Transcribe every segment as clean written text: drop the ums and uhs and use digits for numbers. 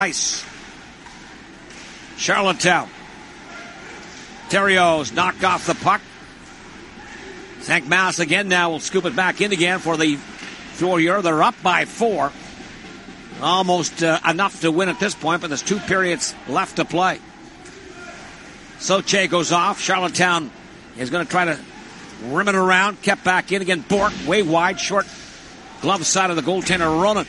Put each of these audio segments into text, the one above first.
Nice. Charlottetown. Terrios knocked off the puck. St. Mass again now will scoop it back in again for the Fourier. They're up by 4. Almost enough to win at this point, but there's 2 periods left to play. Soche goes off. Charlottetown is going to try to rim it around. Kept back in again. Bork way wide, short glove side of the goaltender Ronan.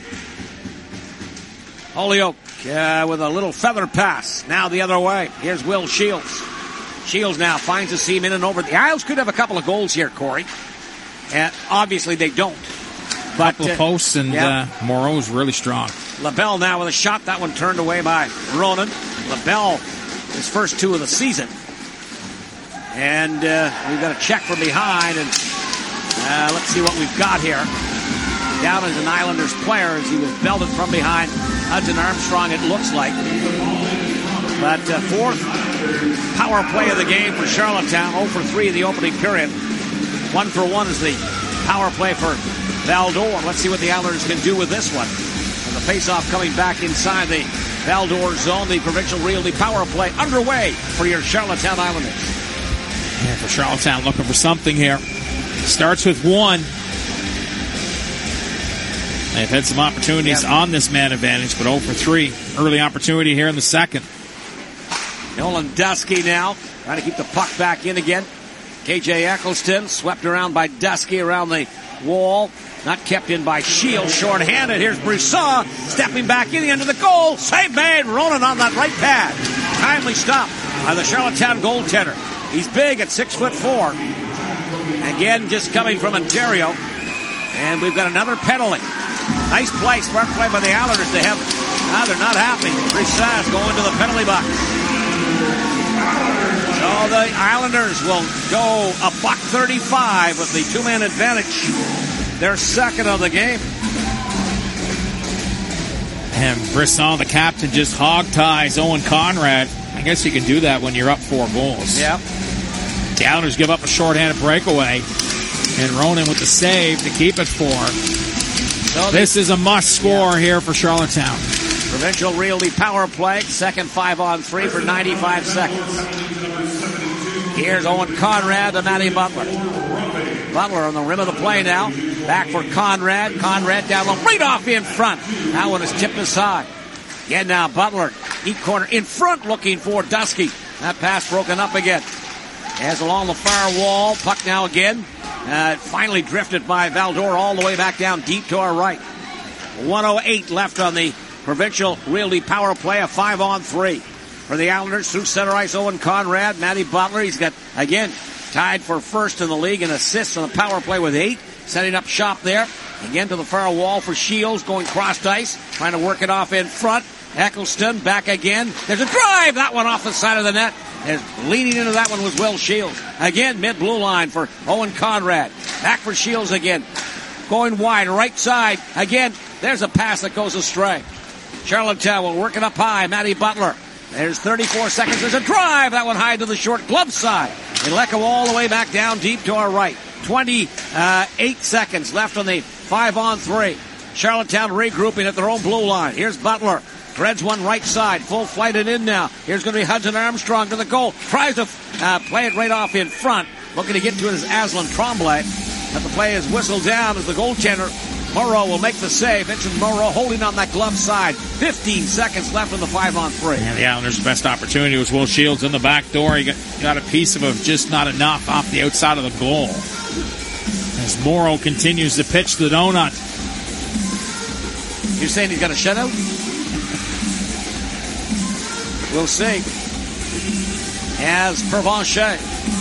Holyoke with a little feather pass. Now the other way. Here's Will Shields. Shields now finds a seam in and over. The Isles could have a couple of goals here, Corey. And obviously they don't. But couple of posts and Moreau's really strong. LaBelle now with a shot. That one turned away by Ronan. LaBelle, his first 2 of the season. And we've got a check from behind. And let's see what we've got here. Down as an Islanders player as he was belted from behind Hudson Armstrong, it looks like. But 4th power play of the game for Charlottetown. 0 for 3 in the opening period. 1 for 1 is the power play for Val-d'Or. Let's see what the Islanders can do with this one. And the faceoff coming back inside the Val-d'Or zone. The Provincial Realty power play underway for your Charlottetown Islanders. Yeah, for Charlottetown, looking for something here. Starts with 1. They've had some opportunities on this man advantage, but 0 for 3. Early opportunity here in the second. Nolan Dusky now trying to keep the puck back in again. KJ Eccleston swept around by Dusky around the wall. Not kept in by Shields. Short-handed. Here's Broussard stepping back in into the goal. Save made. Ronan on that right pad. Timely stop by the Charlottetown goaltender. He's big at 6'4". Again, just coming from Ontario. And we've got another penalty. Nice play, smart play by the Islanders. They're not happy. Broussard going to the penalty box. So the Islanders will go $1.35 with the 2-man advantage. They're second of the game. And Brisson, the captain, just hog ties Owen Conrad. I guess you can do that when you're up 4 goals. Yep. The Islanders give up a shorthanded breakaway. And Ronan with the save to keep it 4. So this is a must score here for Charlottetown. Provincial Realty power play. Second 5-on-3 for 95 seconds. Here's Owen Conrad to Matty Butler. Butler on the rim of the play now. Back for Conrad. Conrad down low, right off in front. That one is tipped aside. Again now, Butler, deep corner in front looking for Dusky. That pass broken up again. As along the far wall, puck now again. Finally drifted by Val-d'Or all the way back down deep to our right. 1:08 left on the Provincial Realty power play, a 5-on-3. For the Islanders, through center ice, Owen Conrad, Matty Butler. He's got, again, tied for first in the league in assists on the power play with 8. Setting up shop there. Again to the far wall for Shields, going cross ice, trying to work it off in front. Eccleston back again. There's a drive. That one off the side of the net. And leaning into that one was Will Shields. Again, mid-blue line for Owen Conrad. Back for Shields again. Going wide, right side. Again, there's a pass that goes astray. Charlottetown will work it up high. Matty Butler. There's 34 seconds. There's a drive. That one high to the short glove side. And Lecco all the way back down deep to our right. 28 seconds left on the 5-on-3. Charlottetown regrouping at their own blue line. Here's Butler. Threads one right side. Full flighted in now. Here's going to be Hudson Armstrong to the goal. Tries to play it right off in front. Looking to get to it is Aslan Tremblay. But the play is whistled down as the goaltender Moreau will make the save. Vincent Moreau holding on that glove side. 15 seconds left on the 5-on-3. And the Islanders' best opportunity was Will Shields in the back door. He got a piece of it, just not enough off the outside of the goal. As Moreau continues to pitch the donut. You're saying he's got a shutout? We'll see. As Provencher.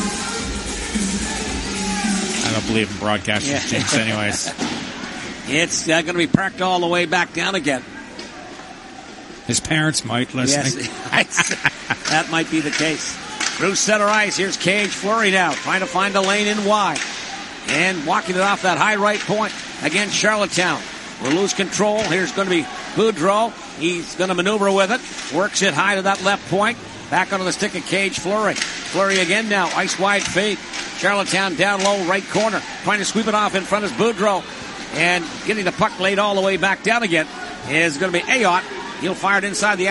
I don't believe in broadcasters jinx anyways. It's going to be parked all the way back down again. His parents might listen. Yes, that might be the case. Through center ice, here's Cage Fleury now, trying to find a lane in wide. And walking it off that high right point against Charlottetown. We'll lose control. Here's going to be Boudreau. He's going to maneuver with it. Works it high to that left point. Back onto the stick of Cage Fleury. Fleury again now. Ice wide feed. Charlottetown down low, right corner. Trying to sweep it off in front is Boudreau. And getting the puck laid all the way back down again is going to be Ayotte. He'll fire it inside the